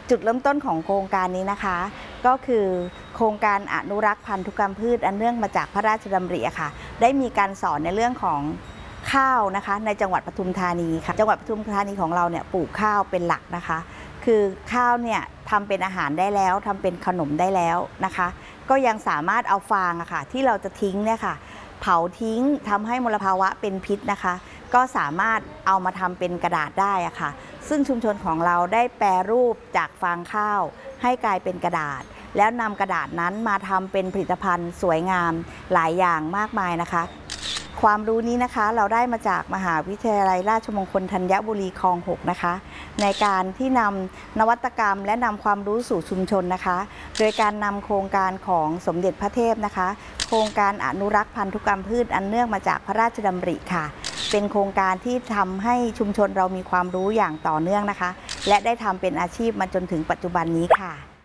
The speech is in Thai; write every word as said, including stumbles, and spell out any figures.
จุดเริ่มต้นของโครงการนี้นะคะก็คือโครงการอนุรักษ์พันธุกรรมพืชอันเนื่องมาจากพระราชดำริอะค่ะได้มีการสอนในเรื่องของข้าวนะคะในจังหวัดปทุมธานีค่ะจังหวัดปทุมธานีของเราเนี่ยปลูกข้าวเป็นหลักนะคะคือข้าวเนี่ยทำเป็นอาหารได้แล้วทำเป็นขนมได้แล้วนะคะก็ยังสามารถเอาฟางอะค่ะที่เราจะทิ้งเนี่ยค่ะเผาทิ้งทำให้มลภาวะเป็นพิษนะคะก็สามารถเอามาทำเป็นกระดาษได้อะค่ะซึ่งชุมชนของเราได้แปรรูปจากฟางข้าวให้กลายเป็นกระดาษแล้วนำกระดาษนั้นมาทำเป็นผลิตภัณฑ์สวยงามหลายอย่างมากมายนะคะความรู้นี้นะคะเราได้มาจากมหาวิทยาลัยราชมงคลธัญบุรีคลองหกนะคะในการที่นำนวัตกรรมและนำความรู้สู่ชุมชนนะคะโดยการนำโครงการของสมเด็จพระเทพนะคะโครงการอนุรักษ์พันธุกรรมพืชอันเนื่องมาจากพระราชดำริค่ะเป็นโครงการที่ทำให้ชุมชนเรามีความรู้อย่างต่อเนื่องนะคะและได้ทำเป็นอาชีพมาจนถึงปัจจุบันนี้ค่ะ